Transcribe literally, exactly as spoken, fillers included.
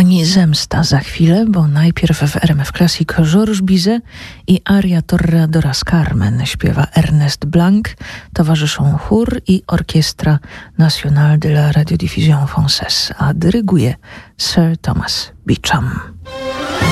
Pani Zemsta za chwilę, bo najpierw w R M F Classic Georges Bizet i aria Toreadoras Carmen śpiewa Ernest Blanc, towarzyszą chór i Orchestra Nationale de la Radiodiffusion Française, a dyryguje Sir Thomas Beecham.